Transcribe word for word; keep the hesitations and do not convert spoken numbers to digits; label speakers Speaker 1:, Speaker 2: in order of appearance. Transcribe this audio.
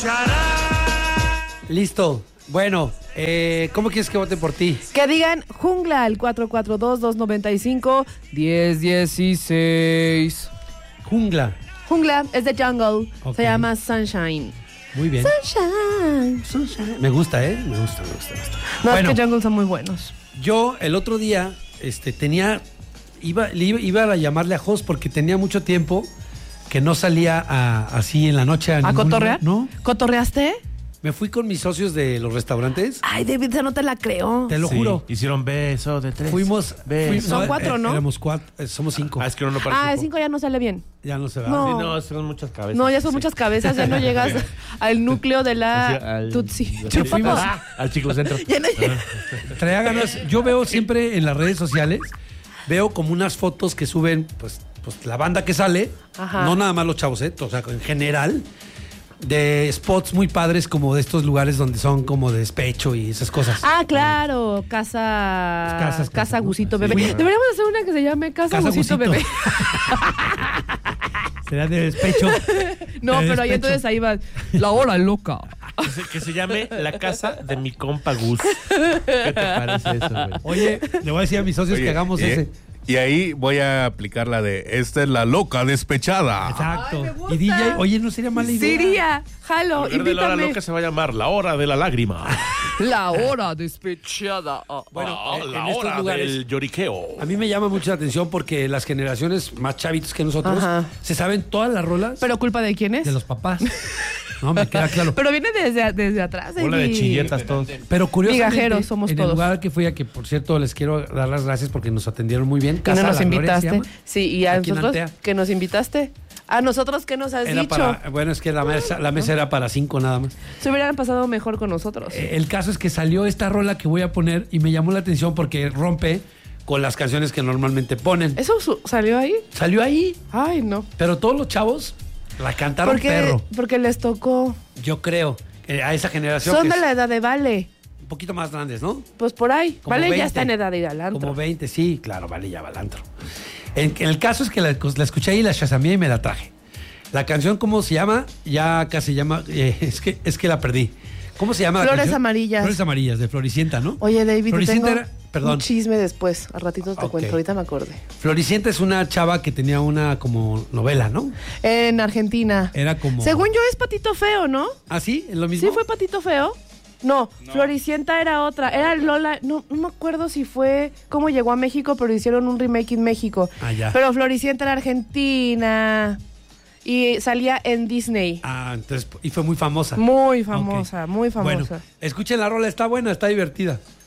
Speaker 1: Listo. Bueno, eh, ¿cómo quieres que vote por ti?
Speaker 2: Que digan Jungla al cuatro cuatro dos, dos nueve cinco, uno cero uno seis.
Speaker 1: Jungla.
Speaker 2: Jungla es de Jungle.
Speaker 1: Ok.
Speaker 2: Se llama Sunshine.
Speaker 1: Muy bien.
Speaker 2: Sunshine.
Speaker 1: Sunshine. Me gusta, ¿eh? Me gusta, me gusta, me gusta.
Speaker 2: No,
Speaker 1: Bueno,
Speaker 2: es que Jungle son muy buenos.
Speaker 1: yo el otro día este, tenía... Iba, le iba, iba a llamarle a Jos porque tenía mucho tiempo que no salía a- así en la noche.
Speaker 2: ¿A
Speaker 1: ningún
Speaker 2: cotorrear?
Speaker 1: lugar. No.
Speaker 2: ¿Cotorreaste?
Speaker 1: Me fui con mis socios de los restaurantes.
Speaker 2: Ay, David, ya no te la creo.
Speaker 1: Te lo
Speaker 3: Sí,
Speaker 1: juro.
Speaker 3: hicieron beso de tres.
Speaker 1: Fuimos...
Speaker 3: Beso.
Speaker 1: fuimos-
Speaker 2: Son cuatro, ¿no?
Speaker 1: Éramos cuatro. eh, somos cinco.
Speaker 3: Ah, es que uno no parece.
Speaker 2: Ah, el cinco ya no sale bien.
Speaker 1: Ya no se va.
Speaker 2: No.
Speaker 3: Sí, no, son muchas cabezas.
Speaker 2: No, ya son
Speaker 3: Sí.
Speaker 2: muchas cabezas, ya no llegas al núcleo de
Speaker 3: Así,
Speaker 2: la
Speaker 3: al-
Speaker 2: Tutsi.
Speaker 1: Sí, fuimos-
Speaker 3: Ah, al Chico Centro.
Speaker 2: Ya no-
Speaker 1: Traía ganas. Yo veo siempre en las redes sociales, veo como unas fotos que suben, pues, pues la banda que sale,
Speaker 2: Ajá.
Speaker 1: no nada más los chavos, ¿eh? O sea, en general, de spots muy padres como de estos lugares donde son como de despecho y esas cosas.
Speaker 2: Ah, claro, casa
Speaker 1: Casas, casas,
Speaker 2: casa
Speaker 1: ¿no?
Speaker 2: Gusito
Speaker 1: Sí.
Speaker 2: Bebé.
Speaker 1: Muy-
Speaker 2: Deberíamos hacer una que se llame Casa,
Speaker 1: Casa
Speaker 2: Gusito,
Speaker 1: Gusito.
Speaker 2: Bebé.
Speaker 1: Será de despecho.
Speaker 2: No,
Speaker 1: De
Speaker 2: pero ahí
Speaker 1: despecho.
Speaker 2: entonces ahí va la hora loca.
Speaker 3: Que se, que se llame La Casa de mi compa Gus. ¿Qué te parece eso, güey?
Speaker 1: Oye, le voy a decir a mis socios
Speaker 4: Oye,
Speaker 1: que hagamos
Speaker 4: y,
Speaker 1: ese.
Speaker 4: y ahí voy a aplicar la de esta es la loca despechada.
Speaker 1: Exacto.
Speaker 2: Ay, me gusta.
Speaker 1: Y D J, oye, no sería mala idea.
Speaker 2: Siria, jalo,
Speaker 3: En lugar de la hora
Speaker 2: invítame.
Speaker 3: loca se va a llamar La Hora de la Lágrima.
Speaker 2: La hora despechada. Ah,
Speaker 1: Bueno,
Speaker 3: Ah,
Speaker 1: en-
Speaker 3: la
Speaker 1: en estos
Speaker 3: hora
Speaker 1: lugares-
Speaker 3: del lloriqueo.
Speaker 1: A mí me llama mucho la atención porque las generaciones más chavitos que nosotros
Speaker 2: Ajá.
Speaker 1: se saben todas las rolas
Speaker 2: ¿Pero culpa de quién es?
Speaker 1: de los papás. No, me queda claro.
Speaker 2: Pero viene desde, desde atrás.
Speaker 3: Hola de
Speaker 2: David.
Speaker 3: chilletas todos.
Speaker 1: Pero curiosamente,
Speaker 2: Migajeros somos
Speaker 1: en
Speaker 2: todos.
Speaker 1: el lugar que fui a que, por cierto, les quiero dar las gracias porque nos atendieron muy bien.
Speaker 2: Que
Speaker 1: Casa
Speaker 2: no nos
Speaker 1: La Gloria se
Speaker 2: invitaste.
Speaker 1: llama.
Speaker 2: Sí, y a
Speaker 1: Aquí en
Speaker 2: nosotros
Speaker 1: Antea.
Speaker 2: que nos invitaste. A nosotros que nos has
Speaker 1: Era
Speaker 2: dicho.
Speaker 1: para, bueno, es que la mesa, la mesa era para cinco nada más.
Speaker 2: Se hubieran pasado mejor con nosotros.
Speaker 1: Eh, El caso es que salió esta rola que voy a poner y me llamó la atención porque rompe con las canciones que normalmente ponen.
Speaker 2: ¿Eso su- salió ahí?
Speaker 1: Salió ahí,
Speaker 2: Ay, no.
Speaker 1: pero todos los chavos la cantaron
Speaker 2: Porque,
Speaker 1: perro.
Speaker 2: porque les tocó.
Speaker 1: Yo creo que a esa generación
Speaker 2: Son
Speaker 1: que
Speaker 2: de
Speaker 1: es
Speaker 2: la edad de Vale.
Speaker 1: un poquito más grandes, ¿no?
Speaker 2: Pues por ahí.
Speaker 1: Como
Speaker 2: Vale ya
Speaker 1: veinte.
Speaker 2: está en edad de ir al antro.
Speaker 1: Como veinte, sí, claro, vale, ya va al antro. En, en el caso es que la, la escuché y la chasameé y me la traje. La canción, ¿cómo se llama? Ya casi llama, eh, es, que, es que la perdí. ¿Cómo se llama la
Speaker 2: Flores
Speaker 1: canción?
Speaker 2: Amarillas.
Speaker 1: Flores Amarillas, de Floricienta, ¿no?
Speaker 2: Oye, David, te
Speaker 1: Floricienta
Speaker 2: tengo
Speaker 1: era- perdón.
Speaker 2: un chisme después. A ratito te
Speaker 1: Ok.
Speaker 2: cuento. Ahorita me acordé.
Speaker 1: Floricienta es una chava que tenía una como novela, ¿no?
Speaker 2: En Argentina.
Speaker 1: Era como...
Speaker 2: Según yo es Patito Feo, ¿no?
Speaker 1: ¿Ah, sí? ¿Es lo mismo?
Speaker 2: ¿Sí fue Patito Feo? No, Floricienta era otra. Era Lola. No, no me acuerdo si fue cómo llegó a México, pero hicieron un remake en México.
Speaker 1: Ah, ya.
Speaker 2: Pero Floricienta era argentina. Y salía en Disney.
Speaker 1: Ah, entonces, y fue muy famosa.
Speaker 2: Muy famosa,
Speaker 1: Ok.
Speaker 2: muy famosa.
Speaker 1: Bueno, escuchen la rola, está buena, está divertida.